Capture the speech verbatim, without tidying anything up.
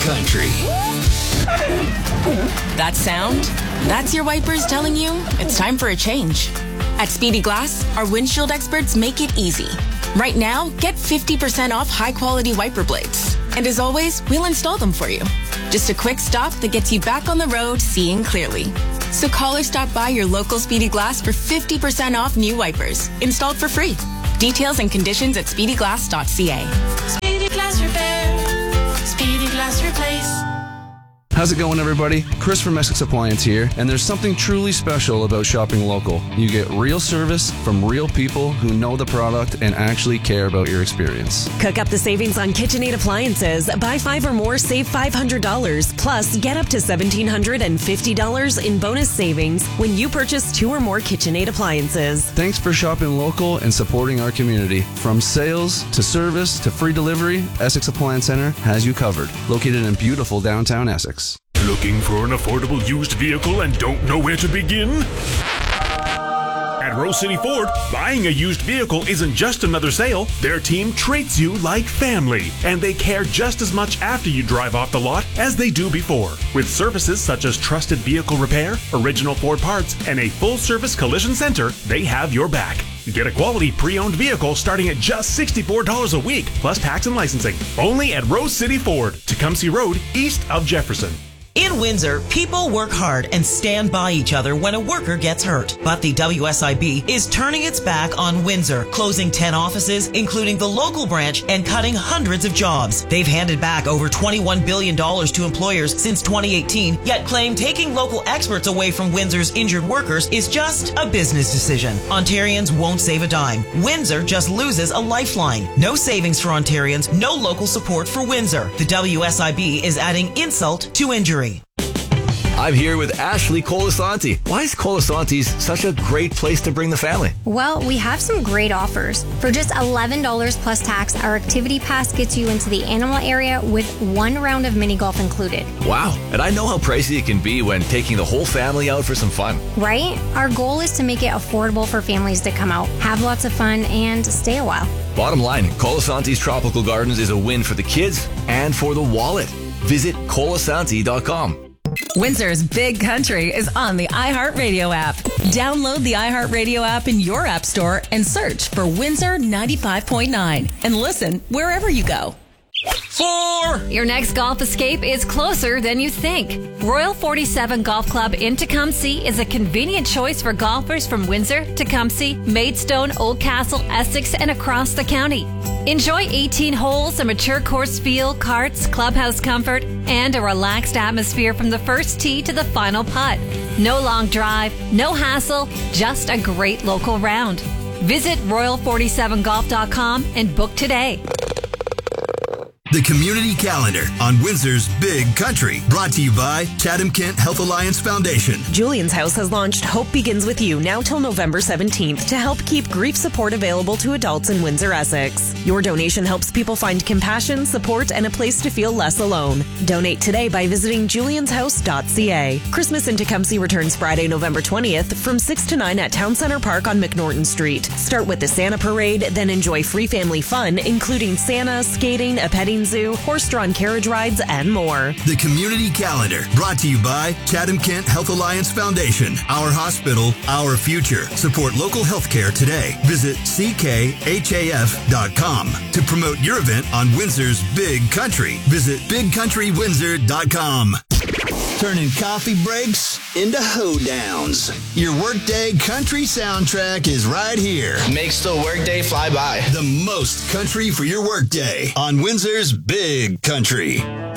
Country. That sound? That's your wipers telling you it's time for a change. At Speedy Glass, our windshield experts make it easy. Right now, get fifty percent off high-quality wiper blades. And as always, we'll install them for you. Just a quick stop that gets you back on the road seeing clearly. So call or stop by your local Speedy Glass for fifty percent off new wipers, installed for free. Details and conditions at speedy glass dot c a. Speedy Glass Repair. Speedy Glass Replace. How's it going, everybody? Chris from Essex Appliance here, and there's something truly special about shopping local. You get real service from real people who know the product and actually care about your experience. Cook up the savings on KitchenAid appliances. Buy five or more, save five hundred dollars. Plus, get up to one thousand seven hundred fifty dollars in bonus savings when you purchase two or more KitchenAid appliances. Thanks for shopping local and supporting our community. From sales to service to free delivery, Essex Appliance Center has you covered. Located in beautiful downtown Essex. Looking for an affordable used vehicle and don't know where to begin? At Rose City Ford, buying a used vehicle isn't just another sale. Their team treats you like family, and they care just as much after you drive off the lot as they do before. With services such as trusted vehicle repair, original Ford parts, and a full-service collision center, they have your back. Get a quality pre-owned vehicle starting at just sixty-four dollars a week, plus tax and licensing. Only at Rose City Ford, Tecumseh Road, east of Jefferson. In Windsor, people work hard and stand by each other when a worker gets hurt. But the W S I B is turning its back on Windsor, closing ten offices, including the local branch, and cutting hundreds of jobs. They've handed back over twenty-one billion dollars to employers since twenty eighteen, yet claim taking local experts away from Windsor's injured workers is just a business decision. Ontarians won't save a dime. Windsor just loses a lifeline. No savings for Ontarians, no local support for Windsor. The W S I B is adding insult to injury. I'm here with Ashley Colasanti. Why is Colasanti's such a great place to bring the family? Well, we have some great offers. For just eleven dollars plus tax, our activity pass gets you into the animal area with one round of mini golf included. Wow. And I know how pricey it can be when taking the whole family out for some fun. Right? Our goal is to make it affordable for families to come out, have lots of fun, and stay a while. Bottom line, Colasanti's Tropical Gardens is a win for the kids and for the wallet. Visit colasanti dot com. Windsor's Big Country is on the iHeartRadio app. Download the iHeartRadio app in your app store and search for Windsor ninety-five point nine and listen wherever you go. Four! Your next golf escape is closer than you think. Royal forty-seven Golf Club in Tecumseh is a convenient choice for golfers from Windsor, Tecumseh, Maidstone, Oldcastle, Essex, and across the county. Enjoy eighteen holes, a mature course feel, carts, clubhouse comfort, and a relaxed atmosphere from the first tee to the final putt. No long drive, no hassle, just a great local round. Visit royal forty-seven golf dot com and book today. The Community Calendar on Windsor's Big Country. Brought to you by Chatham Kent Health Alliance Foundation. Julian's House has launched Hope Begins With You now till November seventeenth to help keep grief support available to adults in Windsor, Essex. Your donation helps people find compassion, support, and a place to feel less alone. Donate today by visiting julians house dot c a. Christmas in Tecumseh returns Friday, November twentieth from six to nine at Town Center Park on McNorton Street. Start with the Santa Parade, then enjoy free family fun, including Santa, skating, a petting zoo, horse-drawn carriage rides, and more. The Community Calendar, brought to you by Chatham Kent Health Alliance Foundation. Our hospital, our future. Support local healthcare today. Visit c k h a f dot com. To promote your event on Windsor's Big Country, visit big country windsor dot com. Turning coffee breaks into hoedowns. Your workday country soundtrack is right here. Makes the workday fly by. The most country for your workday on Windsor's Big Country.